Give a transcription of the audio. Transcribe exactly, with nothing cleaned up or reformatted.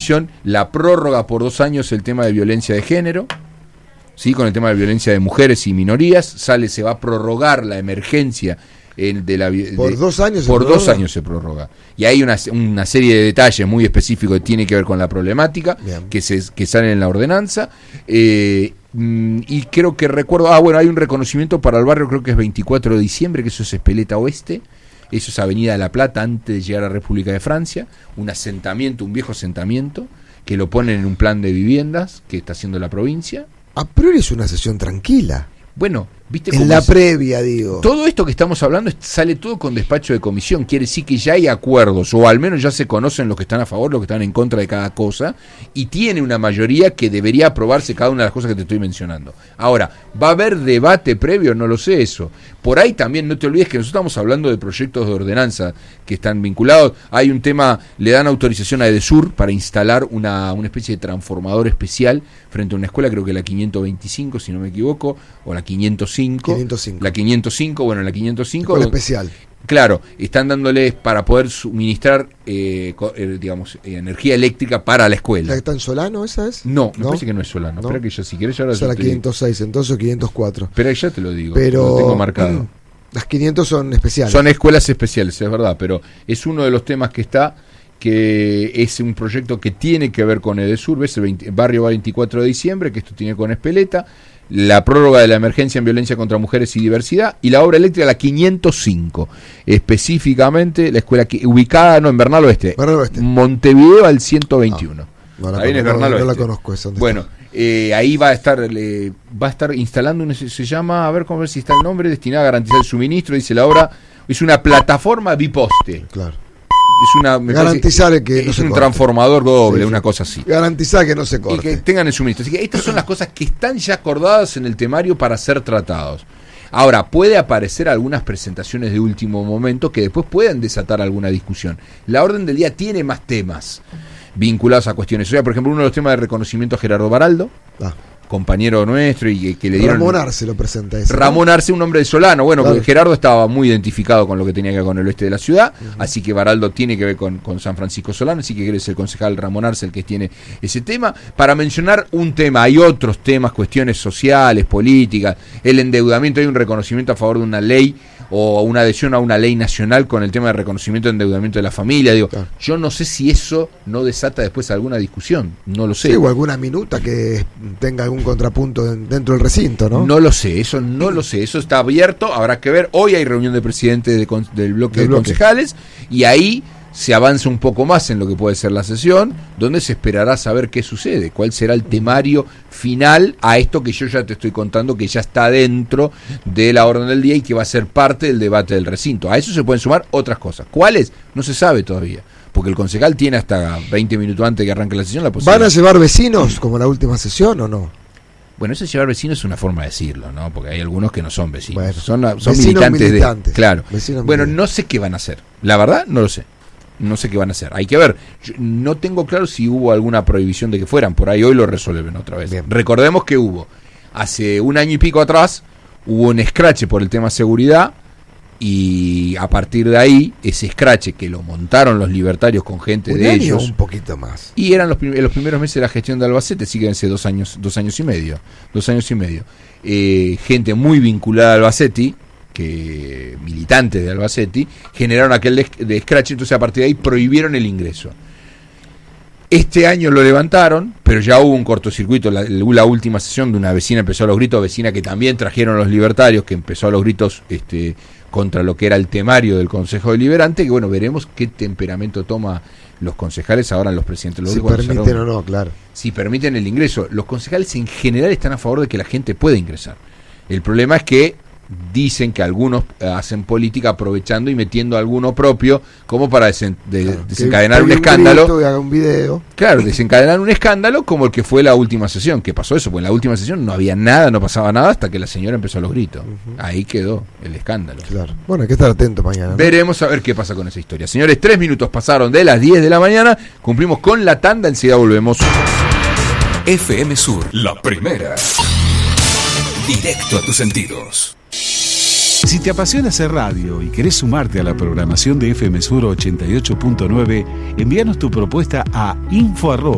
comisión la prórroga por dos años el tema de violencia de género, ¿sí? Con el tema de violencia de mujeres y minorías, sale, se va a prorrogar la emergencia el de la, de, por dos años por dos años se prorroga, y hay una, una serie de detalles muy específicos que tiene que ver con la problemática que se que salen en la ordenanza, eh, y creo que recuerdo, ah bueno, hay un reconocimiento para el barrio, creo que es veinticuatro de diciembre, que eso es Espeleta Oeste, eso es Avenida de la Plata antes de llegar a la República de Francia, un asentamiento, un viejo asentamiento que lo ponen en un plan de viviendas que está haciendo la provincia. A priori es una sesión tranquila. Bueno, ¿viste? En la es? previa, digo. Todo esto que estamos hablando sale todo con despacho de comisión. Quiere decir que ya hay acuerdos, o al menos ya se conocen los que están a favor, los que están en contra de cada cosa, y tiene una mayoría que debería aprobarse cada una de las cosas que te estoy mencionando. Ahora, ¿va a haber debate previo? No lo sé eso. Por ahí también, no te olvides que nosotros estamos hablando de proyectos de ordenanza que están vinculados. Hay un tema, le dan autorización a Edesur para instalar una, una especie de transformador especial frente a una escuela, creo que la quinientos veinticinco, si no me equivoco, o la quinientos cinco. quinientos cinco. La quinientos cinco, bueno, la quinientos cinco. Escuela especial. Claro, están dándoles para poder suministrar, eh, eh, digamos, eh, energía eléctrica para la escuela. ¿La que está en Solano, esa es? No, me ¿No? parece que no es Solano. ¿No? Espera que yo, si querés, ahora esa es la te quinientos seis, entonces, o quinientos cuatro. Pero ya te lo digo, pero lo tengo marcado. Las quinientos son especiales. Son escuelas especiales, es verdad, pero es uno de los temas que está, que es un proyecto que tiene que ver con Edesur, ves el veinte, barrio veinticuatro de diciembre, que esto tiene con Espeleta, la prórroga de la emergencia en violencia contra mujeres y diversidad, y la obra eléctrica la quinientos cinco, específicamente la escuela que, ubicada no en Bernal Oeste, Bernal Oeste. Montevideo al ciento veintiuno. No, no la, ahí conozco, es Bernal no, Oeste. no la conozco esa. Bueno, eh, ahí va a estar le, va a estar instalando un, se llama, a ver cómo ver si está el nombre, destinada a garantizar el suministro, dice la obra, es una plataforma biposte. Claro. Es una, me garantizar parece, que es no se un corte. Transformador doble, sí, sí. Una cosa así. Garantizar que no se corte. Y que tengan el suministro. Así que estas son las cosas que están ya acordadas en el temario para ser tratados. Ahora, puede aparecer algunas presentaciones de último momento que después puedan desatar alguna discusión. La orden del día tiene más temas vinculados a cuestiones. O sea, por ejemplo, uno de los temas de reconocimiento a Gerardo Baraldo, ah. compañero nuestro, y que le dieron... Ramón Arce lo presenta ese, Ramón ¿no? Arce, un hombre de Solano, bueno, claro. Porque Gerardo estaba muy identificado con lo que tenía que ver con el oeste de la ciudad, uh-huh. Así que Baraldo tiene que ver con, con San Francisco Solano, así que es el concejal Ramón Arce el que tiene ese tema. Para mencionar un tema, hay otros temas, cuestiones sociales, políticas, el endeudamiento, hay un reconocimiento a favor de una ley o una adhesión a una ley nacional con el tema de reconocimiento de endeudamiento de la familia. Digo, claro. Yo no sé si eso no desata después alguna discusión, no lo sé. Sí, o alguna minuta que tenga algún contrapunto dentro del recinto, ¿no? No lo sé, eso no lo sé, eso está abierto, habrá que ver. Hoy hay reunión de presidente de, del bloque del de bloque. concejales, y ahí se avanza un poco más en lo que puede ser la sesión, donde se esperará saber qué sucede, cuál será el temario final a esto que yo ya te estoy contando, que ya está dentro de la orden del día y que va a ser parte del debate del recinto. A eso se pueden sumar otras cosas. ¿Cuáles? No se sabe todavía, porque el concejal tiene hasta veinte minutos antes de que arranque la sesión la posibilidad. ¿Van a llevar vecinos como la última sesión o no? Bueno, eso de llevar vecinos es una forma de decirlo, ¿no? Porque hay algunos que no son vecinos, bueno, son, son vecinos militantes, militantes de... Claro. Vecinos bueno, militantes. No sé qué van a hacer. La verdad, no lo sé. No sé qué van a hacer. Hay que ver. Yo no tengo claro si hubo alguna prohibición de que fueran. Por ahí hoy lo resuelven otra vez. Bien. Recordemos que hubo, hace un año y pico atrás, hubo un escrache por el tema seguridad, y a partir de ahí, ese escrache que lo montaron los libertarios con gente un de año ellos. Un poquito más. Y eran los, prim- los primeros meses de la gestión de Albacete, síguense dos años, dos años y medio. Dos años y medio. Eh, gente muy vinculada a Albacete, que militantes de Albacete, generaron aquel de, de escrache, entonces a partir de ahí prohibieron el ingreso. Este año lo levantaron, pero ya hubo un cortocircuito. La, la última sesión de una vecina empezó a los gritos, vecina que también trajeron los libertarios, que empezó a los gritos este, contra lo que era el temario del Consejo Deliberante, que bueno, veremos qué temperamento toma los concejales ahora, los presidentes de los si grupos. permiten o no, claro. Si permiten el ingreso. Los concejales en general están a favor de que la gente pueda ingresar. El problema es que dicen que algunos hacen política aprovechando y metiendo alguno propio como para desen, de, claro, desencadenar un, un escándalo grito y haga un video. Claro, desencadenar un escándalo como el que fue la última sesión. ¿Qué pasó eso? Pues en la última sesión no había nada, no pasaba nada hasta que la señora empezó a los gritos. Uh-huh. Ahí quedó el escándalo. Claro. Bueno, hay que estar atento mañana, ¿no? Veremos a ver qué pasa con esa historia. Señores, tres minutos pasaron de las diez de la mañana, cumplimos con la tanda, enseguida volvemos. F M Sur, la primera. Directo a tus sentidos. Si te apasiona hacer radio y querés sumarte a la programación de F M Sur ochenta y ocho punto nueve, envíanos tu propuesta a info arroba